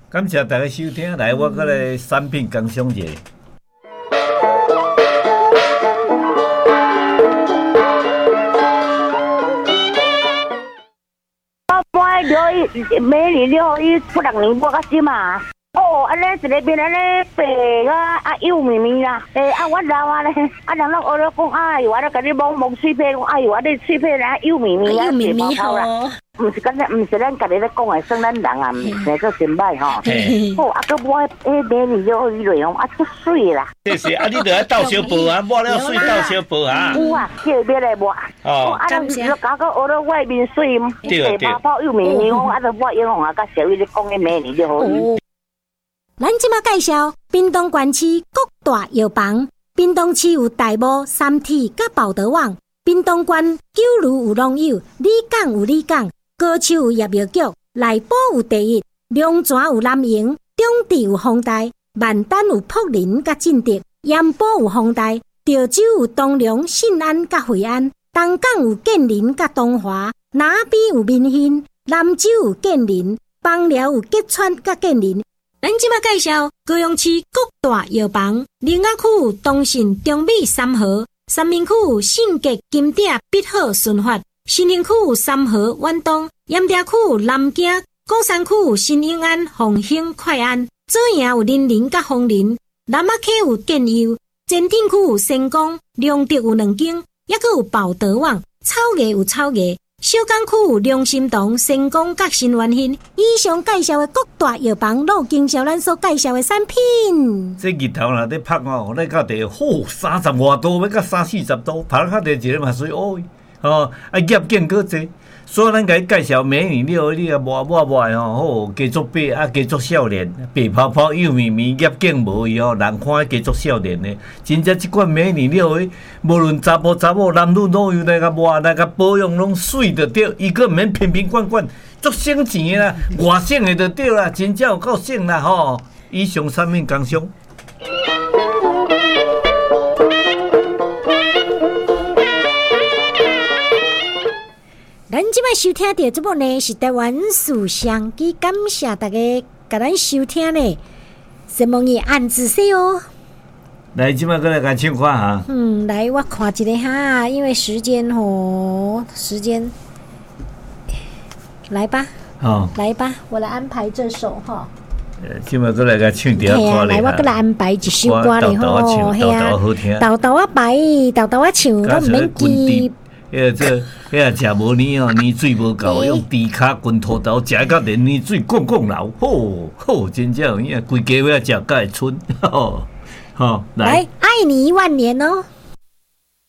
感谢大家收听，来我搁来产品工商一下。 每年了，伊不两年播个什嘛？哦，安尼一个边安尼白个幼绵绵啦，我老啊咧，人拢学了讲，哎呦，我咧甲你摸水皮，讲哎呦，我你水皮啦幼绵绵啦，水泡泡啦，毋是咱家己咧讲诶，算咱人啊，毋是做真歹吼。好，啊，佮我每年了伊来啊出水啦。 是啊，你著爱倒小煲啊，摸了水倒小煲啊。 有啊，叫要来摸。哦，啊，人就搞个学了外面水，水泡泡幼绵绵，我著我用啊，甲小雨咧讲诶，每年了好。 咱即马介绍屏东县市各大药房。屏东市有大埔、三体、甲报德网；屏东县九如有农友，里港有里港，高手有业药局，内埔有第一，龙泉有南营，中地有丰台，万丹有福林甲进德，盐埔有丰台，潮州有东龙、信安甲惠安，东港有建林甲东华，南边有民兴，南州有建林，枋寮有吉川甲建林。咱即马介绍高雄市各大药房：林雅区东信、中美、三和；三明区信捷、金鼎、必好、顺发；新营区三和、远东；盐埕区南京；鼓山区新永安、凤兴、快安；左营有林林甲枫林；南仔溪有建佑；前顶区有成功；良德有2间，还佫有报德网；草nghệ有草nghệ。小港区有良心堂、成功甲新元兴。以上介绍的各大药房，都经销咱所介绍的产品。 这日头若咧晒哦，咧到地30外度，要到30-40度，晒较地一个嘛水乌哦，业绩搁济。所以咱甲你介绍美女了，你啊抹吼，好加足白加足少年，白泡泡幼绵绵，业绩无伊哦，人看加足少年的。真正即款美女了的，无论查甫男女老幼来甲抹来甲保养拢水就对，伊个毋免瓶瓶罐罐，足省钱的啦，外省的就对啦，真正有够省啦吼。以上产品工商。 咱即摆收听到节目呢是台湾书香机，感谢大家甲咱收听呢。什么嘢按仔细哦。 来，即摆过来甲唱歌哈。 来，我看一下哈，因为时间来吧。来吧，我来安排这首哈。 即摆过来甲唱条歌咧。 来，我过来安排一首歌咧吼。 豆豆好听。 豆豆啊白，豆豆啊唱，都毋免记。 食无年哦，年水无够，用猪骹滚土豆，食到连年水滚流，好，真正有影，规家伙食甲会春，来， 爱你1万年哦。